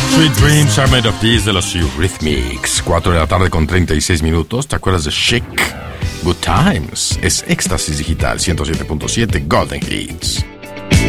Sweet Dreams Are Made of This de los Eurythmics. 4 de la tarde con 36 minutos. ¿Te acuerdas de Chic? Good Times. Es Éxtasis Digital 107.7 Golden Hits.